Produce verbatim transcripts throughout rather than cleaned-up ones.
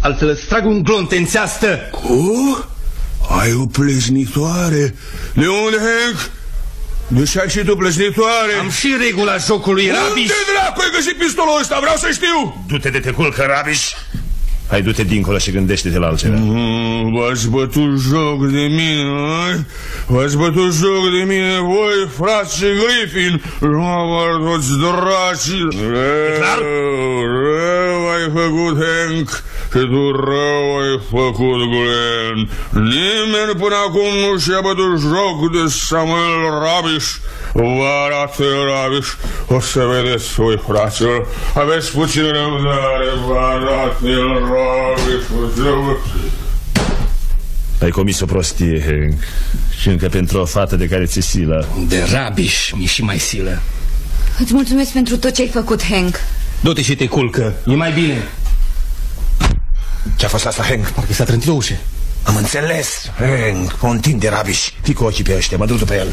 altfel îți trag un glonț în țeastă. Cu? Ai o plesnitoare. De unde, Hank? De ce ai și tu plesnitoare? Am și regula jocului, Rabiș. Unde dracu ai găsit pistolul ăsta? Vreau să știu. Du-te de te culcă, Rabiș. Hai, du-te dincolo și gândește-te la altceva. Mm, V-ați bătut joc de mine, ai? V-ați bătut joc de mine, voi, frați Griffin. Rău, toți dracii. Rău, rău ai făcut, Hank. Și tu rău ai făcut, Glenn. Nimeni până acum nu și-a bătut joc de Samuel Rabiș. Vă arată, Rabiș. O să vedeți voi, fraților. Aveți puțin răbdare. Vă arată, Rabiș. Ai comis o prostie, Hank. Și încă pentru o fată de care ți-e silă. De Rabiș mi-e și mai silă. Îți mulțumesc pentru tot ce ai făcut, Hank. Du-te și te culcă, e mai bine. Ce-a fost asta, Hank? Parcă s-a trântit o ușă. Am înțeles, Hank. O întinde, Rabiș. Fii cu ochii pe ăștia, mă duc după el.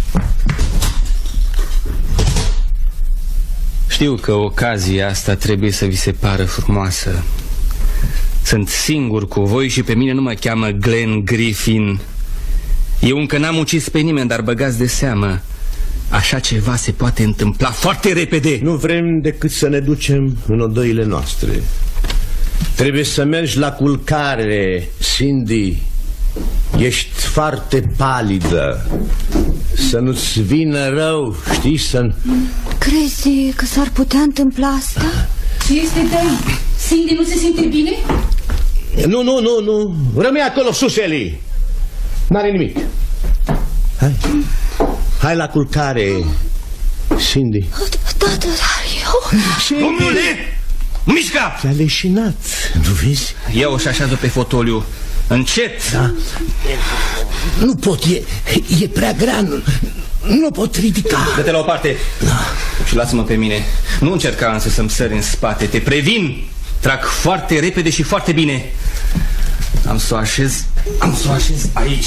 Știu că ocazia asta trebuie să vi se pară frumoasă. Sunt singur cu voi și pe mine nu mă cheamă Glenn Griffin. Eu încă n-am ucis pe nimeni, dar băgați de seamă, așa ceva se poate întâmpla foarte repede. Nu vrem decât să ne ducem în odăile noastre. Trebuie să mergi la culcare, Cindy. Ești foarte palidă. Să nu-ți vină rău, știi, să... Crezi că s-ar putea întâmpla asta? Ce este, Dan? Cindy nu se simte bine? Nu, nu, nu, nu. Rămâi acolo sus, Eli. N-are nimic. Hai. Hai la culcare, Cindy. Da, da, da, eu... Domnule! Mișca! Te-a leșinat, nu vezi? Ia-o și așează pe fotoliu. Încet! Da. Nu pot, e, e prea grea. Nu, nu pot ridica. Dă-te la o parte, da. Și lasă-mă pe mine. Nu încerca însă să-mi sări în spate. Te previn. Trag foarte repede și foarte bine. Am să o așez. Am să o așez aici.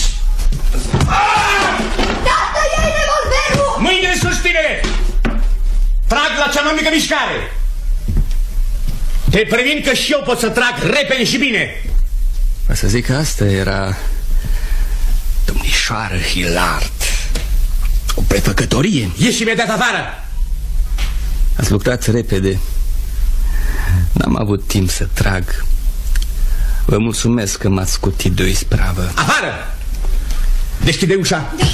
Tata, ia-i revolverul! Mâine sus, tine! Trag la cea mai mică mișcare. Te previn că și eu pot să trag repede și bine. Vă să zic că asta era domnișoară Hilard. O prefăcătorie. Ieși imediat afară. Ați lucrat repede. N-am avut timp să trag. Vă mulțumesc că m-ați scutit de o ispravă. Afară! Deschide ușa. Da.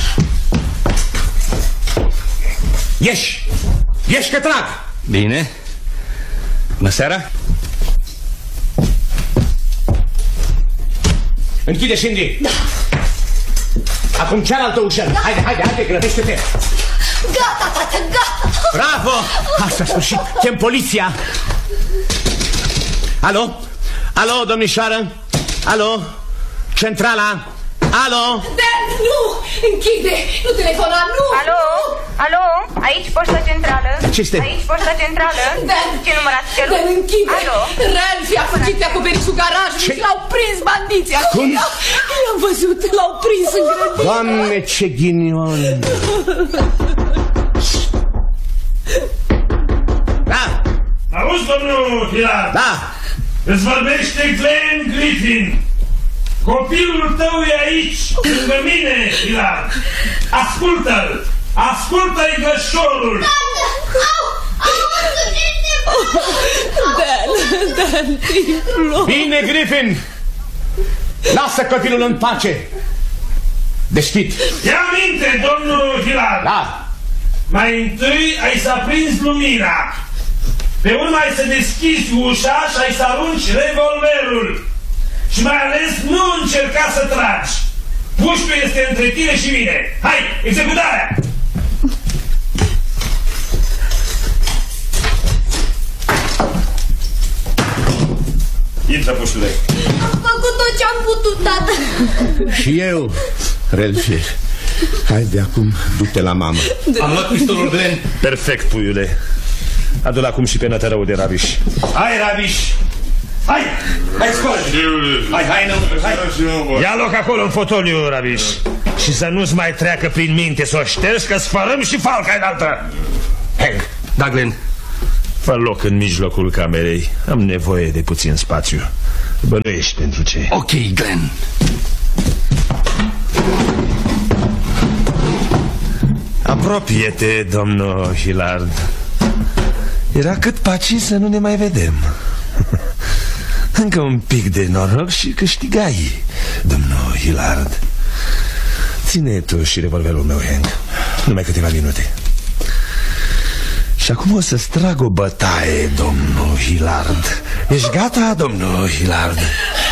Ieși! Ieși că trag! Bine. Bună seara. Închide, Cindy. Da. Acum cealaltă ușă. Da. Haide, haide, haide, grăbește-te. Gata, tată, gata. Bravo! Asta, sfârșit. Chem poliția. Alo? Alo, domnișoară? Alo? Centrala? Alo? Dan, nu! Închide! Nu telefona, nu! Alo? Alo? Aici poșta centrală? Ce este? Aici poșta centrală? Dan! Ce număr ați cerut? Dan, închide! Alo? Ralph a fugit pe acoperișul garajului și l-au prins bandiții. Cum? L-am văzut, l-au prins în grădină. Doamne, ce ghinion! Da! Auzi, domnul Hilard? Da! Îți vorbește Glenn Griffin. Copilul tău e aici, lângă mine, Hilard. Ascultă-l! Ascultă-i gășorul! Au! Au! Dan, Dan, tiplu. Bine, Griffin! Lasă copilul în pace! Deschid! Ia minte, domnul Hilard! Da! Mai întâi ai să aprinzi lumina. Pe urmă ai să deschizi ușa și ai să arunci revolverul. Și mai ales nu încerca să tragi. Puștul este între tine și mine. Hai, executarea! Intră, puștule. Am făcut tot ce am putut, tată. Și eu, Relfie. Haide, acum, du-te la mamă. Am luat pistolul, Glenn. Perfect, puiule. Adu-l acum și pe nătărău de Rabiș. Hai, Rabiș! Hai! Hai, scol! Hai, hai, nu! Hai! Ia loc acolo în fotoliu, Rabiș. Și să nu-ți mai treacă prin minte să o ștergi, că sfărâm și falca înaltă. Hank. Da, Glenn. Fă loc în mijlocul camerei. Am nevoie de puțin spațiu. Bănuiești pentru ce? Ok, Glenn. Apropie-te, domnul Hillard. Era cât paci să nu ne mai vedem. Încă un pic de noroc și câștigai, domnul Hillard. Ține tu și revolverul meu, Hank. Numai câteva minute. Și acum o să-ți trag o bătaie, domnul Hillard. Ești gata, domnul Hillard?